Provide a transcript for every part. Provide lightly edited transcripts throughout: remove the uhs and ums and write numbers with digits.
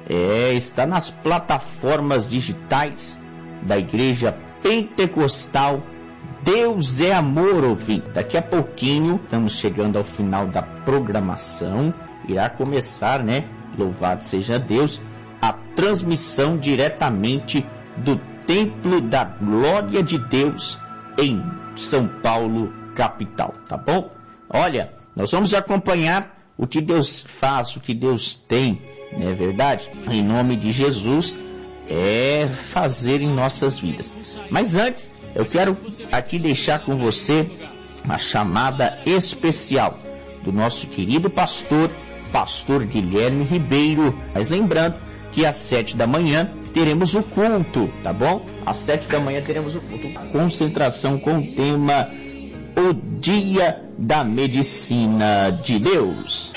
está nas plataformas digitais da Igreja Pentecostal Deus é Amor, ouvinte. Daqui a pouquinho estamos chegando ao final da programação. Irá começar, louvado seja Deus, a transmissão diretamente do Templo da Glória de Deus em São Paulo, capital, tá bom? Olha, nós vamos acompanhar o que Deus faz, o que Deus tem, não é verdade? Em nome de Jesus, fazer em nossas vidas. Mas antes, eu quero aqui deixar com você uma chamada especial do nosso querido pastor Guilherme Ribeiro. Mas lembrando que às 7 da manhã teremos o culto, tá bom? Às 7 da manhã teremos o culto, concentração com o tema O Dia da Medicina de Deus.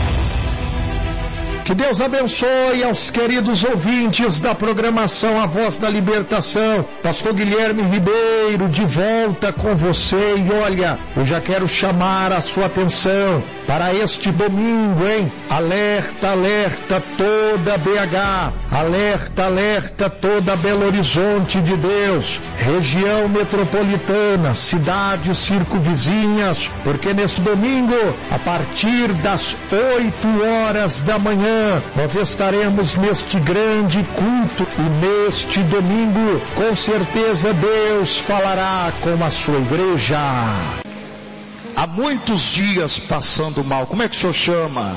Que Deus abençoe aos queridos ouvintes da programação A Voz da Libertação. Pastor Guilherme Ribeiro, de volta com você. E olha, eu já quero chamar a sua atenção para este domingo, hein? Alerta, alerta toda BH. Alerta, alerta toda Belo Horizonte de Deus. Região metropolitana, cidades circunvizinhas. Porque nesse domingo, a partir das 8 horas da manhã, nós estaremos neste grande culto e neste domingo, com certeza Deus falará com a sua igreja. Há muitos dias passando mal. Como é que o senhor chama?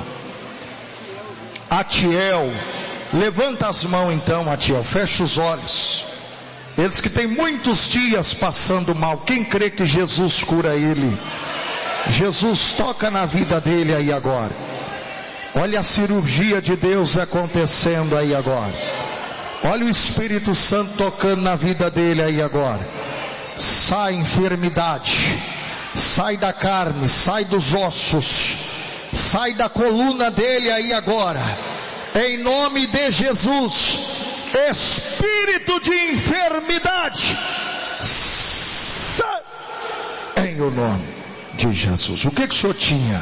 Atiel. Levanta as mãos então, Atiel, fecha os olhos. Eles que têm muitos dias passando mal, quem crê que Jesus cura ele? Jesus toca na vida dele aí agora. Olha a cirurgia de Deus acontecendo aí agora. Olha o Espírito Santo tocando na vida dele aí agora. Sai enfermidade, sai da carne, sai dos ossos, sai da coluna dele aí agora. Em nome de Jesus, espírito de enfermidade, sai em o nome de Jesus. O que o senhor tinha?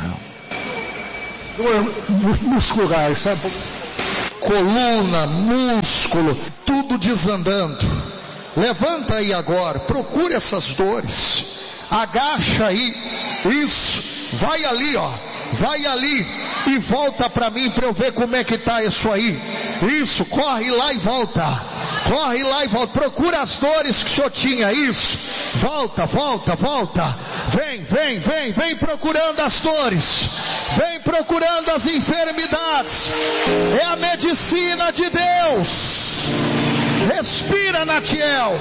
Muscular, sabe? Coluna, músculo, tudo desandando. Levanta aí agora, procura essas dores. Agacha aí, isso, vai ali, vai ali e volta para mim para eu ver como é que tá isso aí. Isso, corre lá e volta. Corre lá e volta, procura as dores que o senhor tinha, isso. Volta, volta, volta. Vem procurando as dores. Vem procurando as enfermidades. É a medicina de Deus. Respira, Natiel.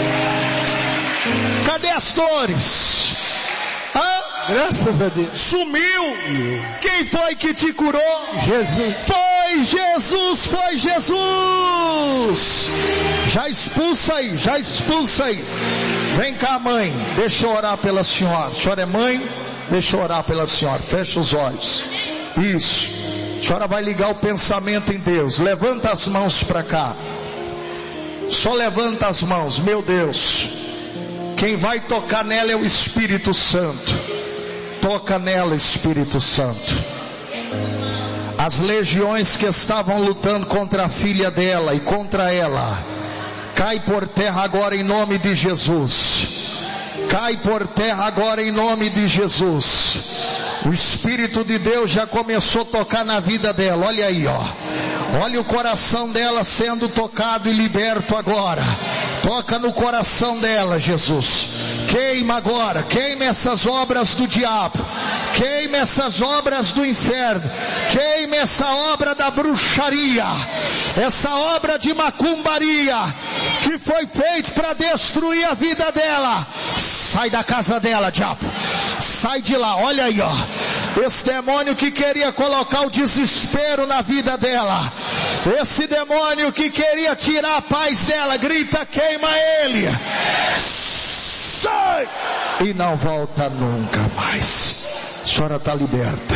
Cadê as dores? Graças a Deus. Sumiu. Quem foi que te curou? Jesus. Foi Jesus, foi Jesus. Já expulsa aí. Vem cá, mãe, deixa eu orar pela senhora. A senhora é mãe? Deixa eu orar pela senhora, fecha os olhos. Isso, a senhora vai ligar o pensamento em Deus. Levanta as mãos para cá. Só levanta as mãos, meu Deus. Quem vai tocar nela é o Espírito Santo. Toca nela, Espírito Santo. As legiões que estavam lutando contra a filha dela e contra ela, cai por terra agora em nome de Jesus. Cai por terra agora em nome de Jesus. O Espírito de Deus já começou a tocar na vida dela. Olha aí, olha o coração dela sendo tocado e liberto agora. Toca no coração dela, Jesus. Queima agora, queima essas obras do diabo, queima essas obras do inferno, queima essa obra da bruxaria, essa obra de macumbaria que foi feita para destruir a vida dela. Sai da casa dela, diabo. Sai de lá, olha aí, esse demônio que queria colocar o desespero na vida dela, esse demônio que queria tirar a paz dela, grita, queima ele. Sai! E não volta nunca mais. A senhora está liberta.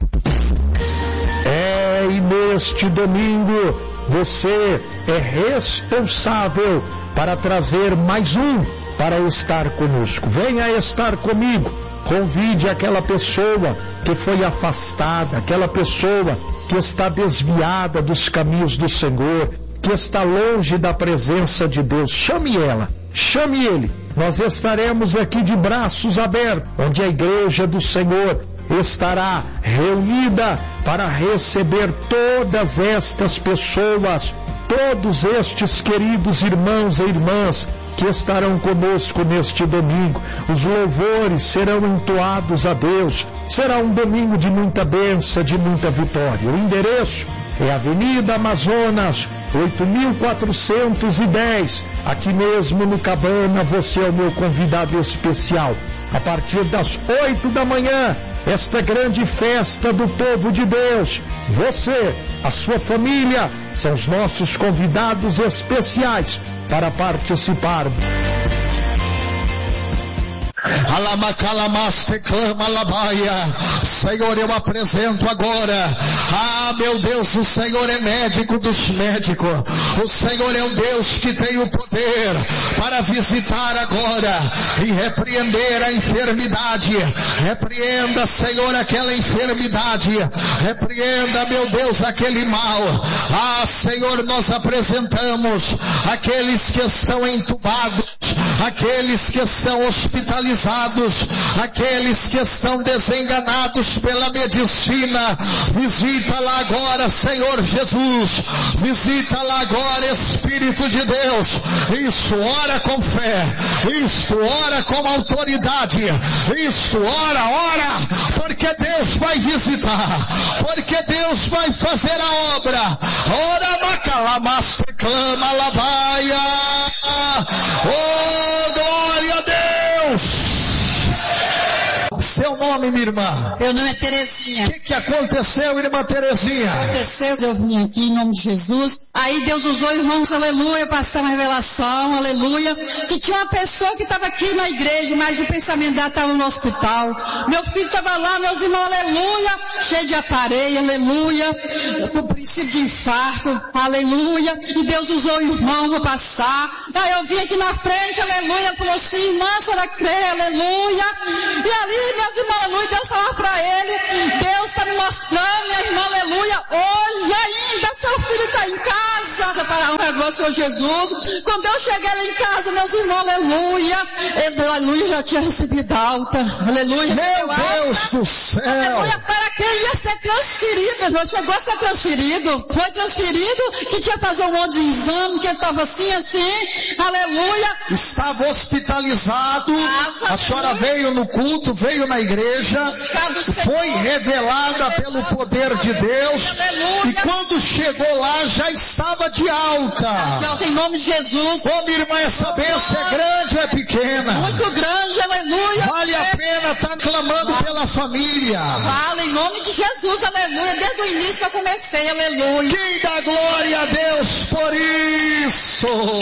E neste domingo você é responsável para trazer mais um para estar conosco. Venha estar comigo. Convide aquela pessoa que foi afastada, aquela pessoa que está desviada dos caminhos do Senhor, que está longe da presença de Deus. Chame ela, chame ele. Nós estaremos aqui de braços abertos, onde a igreja do Senhor estará reunida para receber todas estas pessoas, todos estes queridos irmãos e irmãs que estarão conosco neste domingo. Os louvores serão entoados a Deus. Será um domingo de muita bênção, de muita vitória. O endereço é Avenida Amazonas, 8410, aqui mesmo no Cabana. Você é o meu convidado especial. A partir das 8 da manhã, esta grande festa do povo de Deus. Você, a sua família, são os nossos convidados especiais para participar. Senhor, eu apresento agora, meu Deus, o Senhor é médico dos médicos, o Senhor é um Deus que tem o poder para visitar agora e repreender a enfermidade. Repreenda, Senhor, aquela enfermidade, repreenda, meu Deus, aquele mal. Senhor, nós apresentamos aqueles que estão entubados, aqueles que estão hospitalizados, aqueles que estão desenganados pela medicina. Visita lá agora, Senhor Jesus, visita lá agora, Espírito de Deus. Isso, ora com fé, isso, ora com autoridade, isso, ora, porque Deus vai visitar, porque Deus vai fazer a obra. Ora, macalamaste, clama, labaia. Oh, glória a Deus! Seu nome, minha irmã? Meu nome é Terezinha. O que aconteceu, irmã Terezinha? Aconteceu, eu vim aqui em nome de Jesus. Aí Deus usou irmãos, aleluia, passar uma revelação, aleluia, que tinha uma pessoa que estava aqui na igreja, mas o pensamento dela estava no hospital. Meu filho estava lá, meus irmãos, aleluia, cheio de aparelho, aleluia, com princípio de infarto, aleluia, e Deus usou o irmão para passar. Aí eu vim aqui na frente, aleluia, falou assim, irmã, a senhora crê, aleluia, e ali, meus irmãos, aleluia, Deus falava para ele, Deus está me mostrando, minha irmã, aleluia, hoje ainda seu filho está em casa, para honrar o Senhor Jesus. Quando eu cheguei lá em casa, meus irmãos, aleluia, ele, aleluia, já tinha recebido alta, aleluia, meu Deus do céu, aleluia, para que ele ia ser transferido, irmão, chegou a ser transferido, foi transferido, que tinha que fazer um monte de exame, que ele estava assim, aleluia, estava hospitalizado, a senhora veio no culto, veio na igreja, foi revelada pelo poder de Deus, e quando chegou lá já estava de alta. Em nome de Jesus. Minha irmã, essa bênção é grande ou é pequena? Muito grande, aleluia. Vale a pena estar clamando pela família. Fala em nome de Jesus, aleluia. Desde o início eu comecei, aleluia. Quem dá glória a Deus por isso?